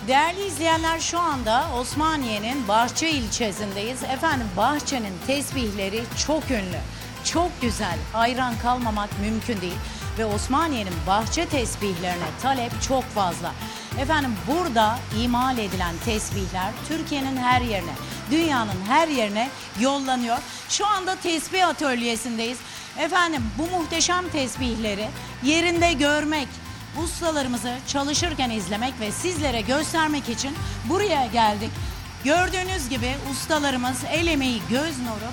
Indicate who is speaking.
Speaker 1: Değerli izleyenler, şu anda Osmaniye'nin Bahçe ilçesindeyiz. Efendim, Bahçe'nin tesbihleri çok ünlü, çok güzel, hayran kalmamak mümkün değil. Ve Osmaniye'nin Bahçe tesbihlerine talep çok fazla. Efendim, burada imal edilen tesbihler Türkiye'nin her yerine, dünyanın her yerine yollanıyor. Şu anda tesbih atölyesindeyiz. Efendim, bu muhteşem tesbihleri yerinde görmek, ustalarımızı çalışırken izlemek ve sizlere göstermek için buraya geldik. Gördüğünüz gibi ustalarımız el emeği, göz nuru